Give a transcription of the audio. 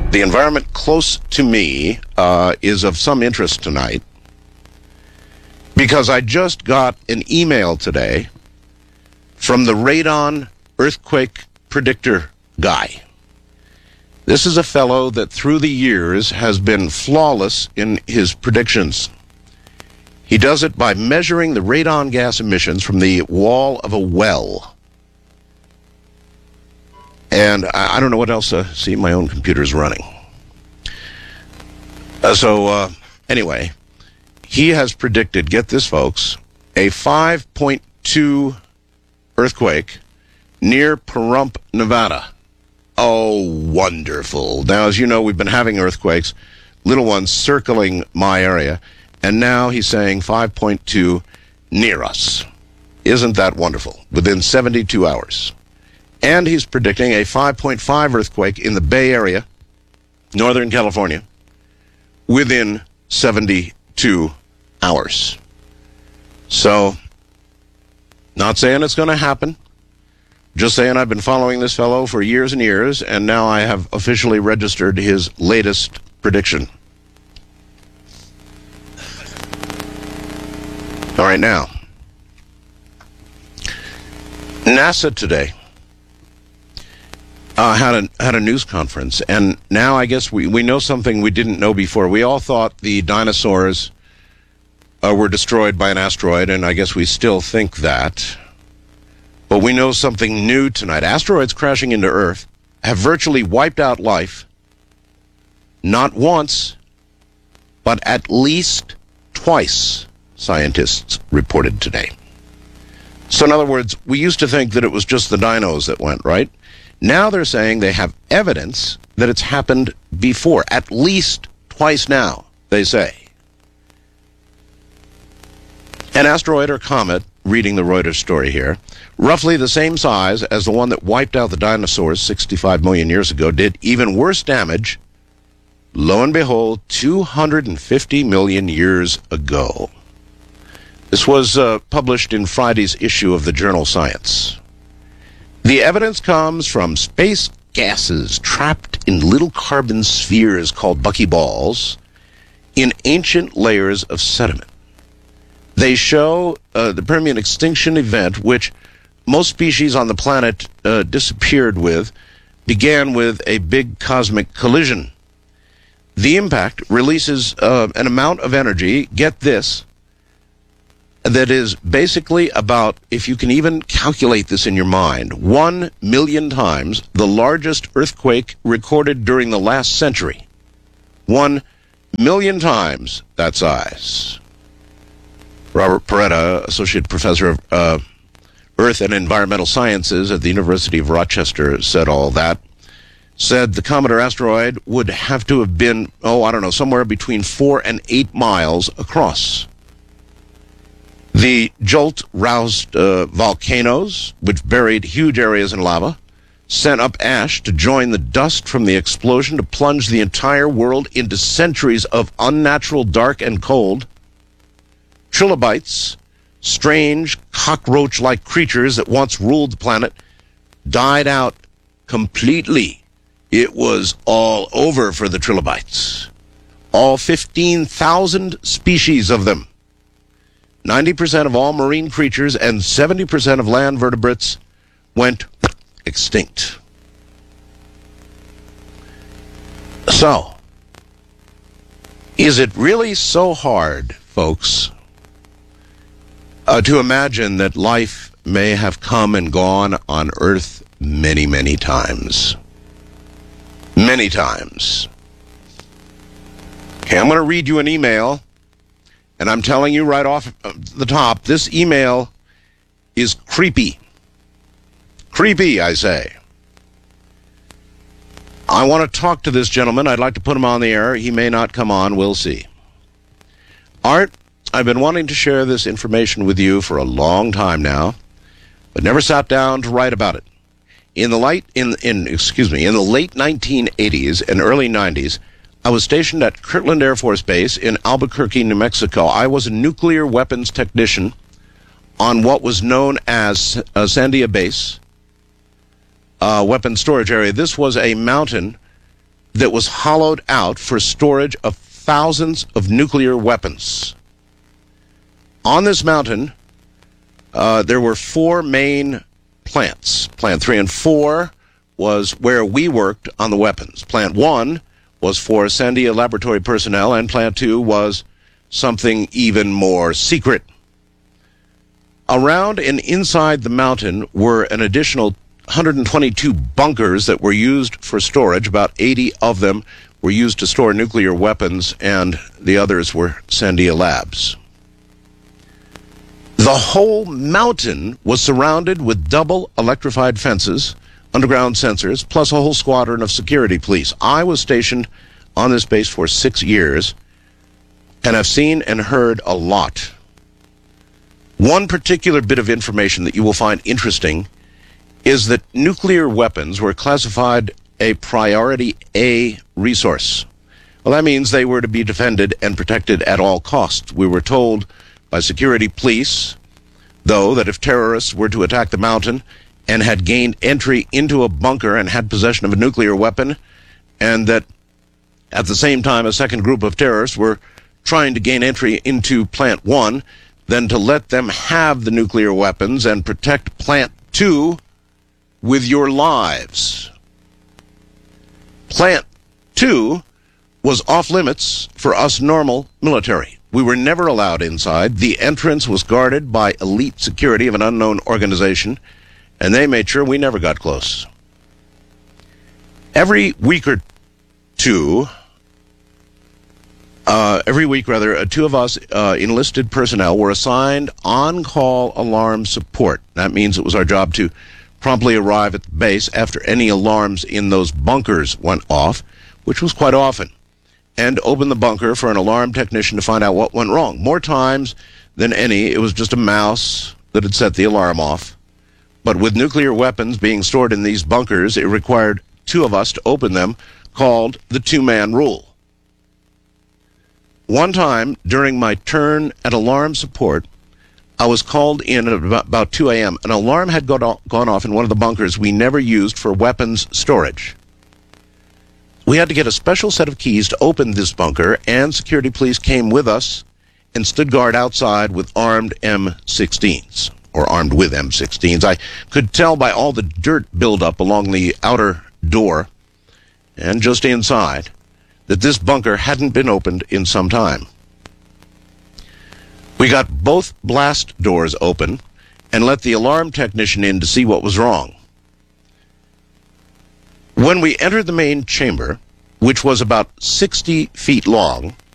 The environment close to me is of some interest tonight because I just got an email today from the Radon earthquake predictor guy. This is a fellow that through the years has been flawless in his predictions. He does it by measuring the radon gas emissions from the wall of a well. And I don't know what else to see. My own computer's running. Anyway, he has predicted, get this, folks, a 5.2 earthquake near Pahrump, Nevada. Oh, wonderful. Now, as you know, we've been having earthquakes, little ones circling my area, and now he's saying 5.2 near us. Isn't that wonderful? Within 72 hours. And he's predicting a 5.5 earthquake in the Bay Area, Northern California, within 72 hours. So, not saying it's going to happen. Just saying I've been following this fellow for years and years, and now I have officially registered his latest prediction. All right, now, NASA today had a news conference, and now I guess we know something we didn't know before. We all thought the dinosaurs were destroyed by an asteroid, and I guess we still think that. But we know something new tonight. Asteroids crashing into Earth have virtually wiped out life, not once, but at least twice, scientists reported today. So in other words, we used to think that it was just the dinos that went, right? Now they're saying they have evidence that it's happened before, at least twice now, they say. An asteroid or comet, reading the Reuters story here, roughly the same size as the one that wiped out the dinosaurs 65 million years ago, did even worse damage, lo and behold, 250 million years ago. This was published in Friday's issue of the journal Science. The evidence comes from space gases trapped in little carbon spheres called buckyballs in ancient layers of sediment. They show the Permian extinction event, which most species on the planet disappeared with, began with a big cosmic collision. The impact releases an amount of energy, get this, that is basically about, if you can even calculate this in your mind, 1 million times the largest earthquake recorded during the last century. 1 million times that size. Robert Peretta, Associate Professor of Earth and Environmental Sciences at the University of Rochester, said all that. Said the comet or asteroid would have to have been, somewhere between 4 and 8 miles across. The jolt roused volcanoes, which buried huge areas in lava, sent up ash to join the dust from the explosion to plunge the entire world into centuries of unnatural dark and cold. Trilobites, strange cockroach-like creatures that once ruled the planet, died out completely. It was all over for the trilobites. All 15,000 species of them. 90% of all marine creatures and 70% of land vertebrates went extinct. So, is it really so hard, folks, to imagine that life may have come and gone on Earth many, many times? Many times. Okay, I'm going to read you an email. And I'm telling you right off the top, this email is creepy. Creepy, I say. I want to talk to this gentleman. I'd like to put him on the air. He may not come on. We'll see. Art, I've been wanting to share this information with you for a long time now, but never sat down to write about it. In the late 1980s and early 90s, I was stationed at Kirtland Air Force Base in Albuquerque, New Mexico. I was a nuclear weapons technician on what was known as Sandia Base, weapons storage area. This was a mountain that was hollowed out for storage of thousands of nuclear weapons. On this mountain, there were four main plants. Plant 3 and 4 was where we worked on the weapons. Plant 1 was for Sandia laboratory personnel, and Plant 2 was something even more secret. Around and inside the mountain were an additional 122 bunkers that were used for storage. About 80 of them were used to store nuclear weapons, and the others were Sandia Labs. The whole mountain was surrounded with double electrified fences, underground sensors, plus a whole squadron of security police. I was stationed on this base for 6 years, and I've seen and heard a lot. One particular bit of information that you will find interesting is that nuclear weapons were classified a priority A resource. Well, that means they were to be defended and protected at all costs. We were told by security police, though, that if terrorists were to attack the mountain and had gained entry into a bunker and had possession of a nuclear weapon, and that at the same time a second group of terrorists were trying to gain entry into Plant 1, then to let them have the nuclear weapons and protect Plant 2 with your lives. Plant 2 was off limits for us normal military. We were never allowed inside. The entrance was guarded by elite security of an unknown organization, and they made sure we never got close. Every week, two of us enlisted personnel were assigned on-call alarm support. That means it was our job to promptly arrive at the base after any alarms in those bunkers went off, which was quite often, and open the bunker for an alarm technician to find out what went wrong. More times than any, it was just a mouse that had set the alarm off. But with nuclear weapons being stored in these bunkers, it required two of us to open them, called the two-man rule. One time, during my turn at alarm support, I was called in at about 2 a.m. An alarm had gone off in one of the bunkers we never used for weapons storage. We had to get a special set of keys to open this bunker, and security police came with us and stood guard outside with armed M16s, or armed with M16s. I could tell by all the dirt buildup along the outer door and just inside that this bunker hadn't been opened in some time. We got both blast doors open and let the alarm technician in to see what was wrong. When we entered the main chamber, which was about 60 feet long,